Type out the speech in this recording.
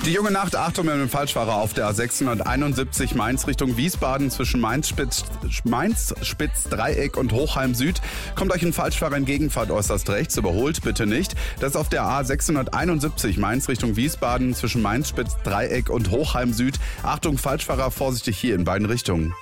Die junge Nacht, Achtung mit dem Falschfahrer auf der A671 Mainz Richtung Wiesbaden zwischen Mainz-Spitz-Dreieck und Hochheim Süd. Kommt euch ein Falschfahrer entgegen, fahrt äußerst rechts, überholt bitte nicht. Das ist auf der A671 Mainz Richtung Wiesbaden zwischen Mainz-Spitz-Dreieck und Hochheim Süd. Achtung, Falschfahrer, vorsichtig hier in beiden Richtungen.